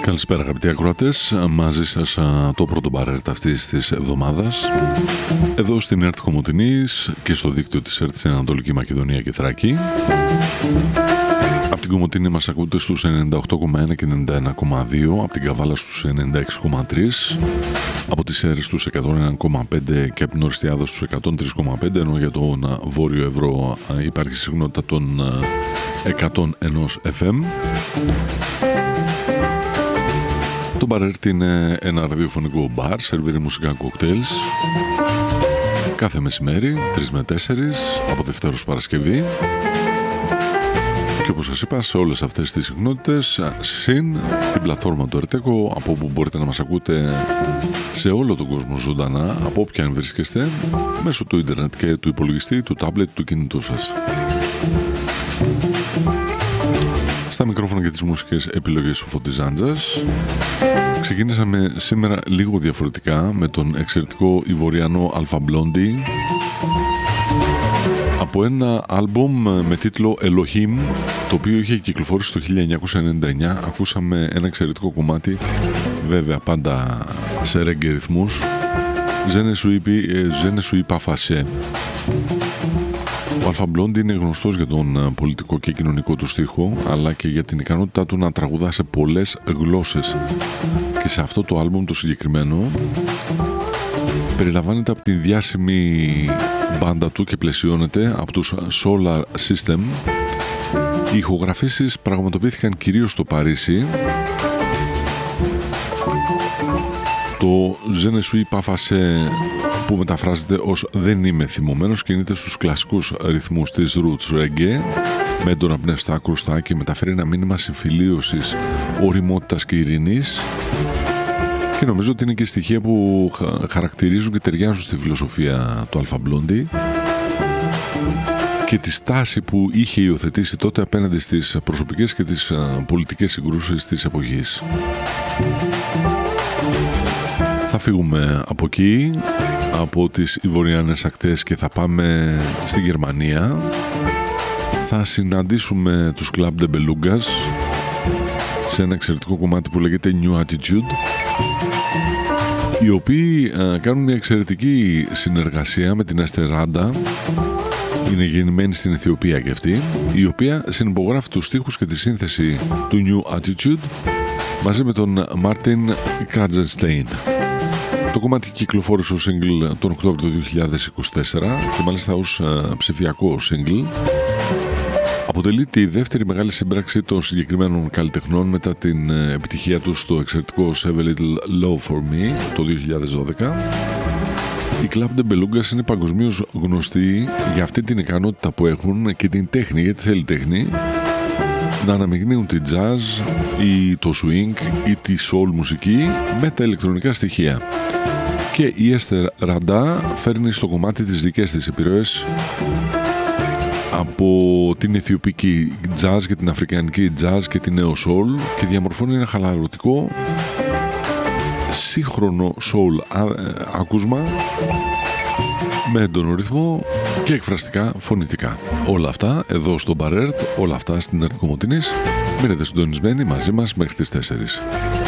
Καλησπέρα αγαπητοί ακροατές, μαζί σας το πρώτο μπαρέρτ αυτής της εβδομάδας εδώ στην ΕΡΤ Κομοτηνής και στο δίκτυο της ΕΡΤ στην Ανατολική Μακεδονία και Θράκη. Από την Κομοτηνή μας ακούτε στους 98,1 και 91,2, από την Καβάλα στους 96,3, από τις Σέρρες στους 101,5 και από την Οριστιάδα στους 103,5, ενώ για τον Βόρειο Ευρώ υπάρχει συχνότητα των 101 FM. Το μπαρέρτ είναι ένα ραδιοφωνικό μπαρ, σερβίρει μουσικά κοκτέιλς κάθε μεσημέρι, 3 με 4, από Δευτέρα ως Παρασκευή. Και όπως σας είπα, σε όλες αυτές τις συχνότητες, συν την πλατφόρμα του Ερτέκο, από όπου μπορείτε να μας ακούτε σε όλο τον κόσμο ζωντανά, από όποια αν βρίσκεστε, μέσω του ίντερνετ και του υπολογιστή, του τάμπλετ, του κινητού σας. Στα μικρόφωνα και τις μουσικές επιλογές ο Φώτης Ζάντζας. Ξεκίνησαμε σήμερα λίγο διαφορετικά με τον εξαιρετικό Ivoriano Alpha Blondy από ένα άλμπουμ με τίτλο Elohim, το οποίο είχε κυκλοφορήσει το 1999. Ακούσαμε ένα εξαιρετικό κομμάτι, βέβαια πάντα σε ρέγγε ρυθμούς, Je ne suis pas fâché. Ο Alpha Blondy είναι γνωστός για τον πολιτικό και κοινωνικό του στίχο, αλλά και για την ικανότητά του να τραγουδά σε πολλές γλώσσες. Και σε αυτό το άλμπουμ το συγκεκριμένο περιλαμβάνεται από την διάσημη μπάντα του και πλαισιώνεται από τους Solar System. Οι ηχογραφήσεις πραγματοποιήθηκαν κυρίως στο Παρίσι. Το Je ne suis pas fâché, που μεταφράζεται ως «δεν είμαι θυμωμένος», κινείται στους κλασικούς ρυθμούς της roots reggae με έντονα πνευστά κρουστά και μεταφέρει ένα μήνυμα συμφιλίωσης, ωριμότητας και ειρήνης, και νομίζω ότι είναι και στοιχεία που χαρακτηρίζουν και ταιριάζουν στη φιλοσοφία του Alpha Blondy και τη στάση που είχε υιοθετήσει τότε απέναντι στις προσωπικές και τις πολιτικές συγκρούσεις της εποχής. Θα φύγουμε από εκεί, από τις Ιβοριάνες ακτές, και θα πάμε στη Γερμανία. Θα συναντήσουμε τους Club de Belugas σε ένα εξαιρετικό κομμάτι που λέγεται New Attitude, οι οποίοι κάνουν μια εξαιρετική συνεργασία με την Esther Randa. Είναι γεννημένη στην Αιθιοπία και αυτή, η οποία συνυπογράφει τους στίχους και τη σύνθεση του New Attitude μαζί με τον Martin Kragenstein. Το κομμάτι κυκλοφόρησε ως single τον Οκτώβριο του 2024 και μάλιστα ως ψηφιακό single. Αποτελεί τη δεύτερη μεγάλη σύμπραξη των συγκεκριμένων καλλιτεχνών μετά την επιτυχία τους στο εξαιρετικό Save a Little Love for Me το 2012. Οι Club de Belugas είναι παγκοσμίως γνωστοί για αυτή την ικανότητα που έχουν και την τέχνη, γιατί θέλει τέχνη, να αναμειγνύουν τη jazz ή το swing ή τη soul μουσική με τα ηλεκτρονικά στοιχεία. Και η Esther Randa φέρνει στο κομμάτι τις δικές της επιρροές από την αιθιοπική jazz και την αφρικανική jazz και την neo soul και διαμορφώνει ένα χαλαρωτικό σύγχρονο soul άκουσμα με έντονο ρυθμό και εκφραστικά φωνητικά. Όλα αυτά εδώ στο μπαρέρτ, όλα αυτά στην ΕΡΤ Κομοτηνής. Μείνετε συντονισμένοι μαζί μας μέχρι τις 4.